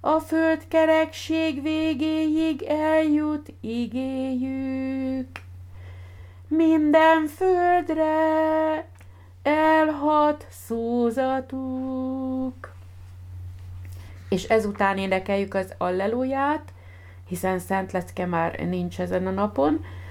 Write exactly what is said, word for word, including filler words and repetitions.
a föld kerekség végéig eljut igéjük. Minden földre elhat szózatuk. És ezután énekeljük az alleluját, hiszen Szent Lecke már nincs ezen a napon,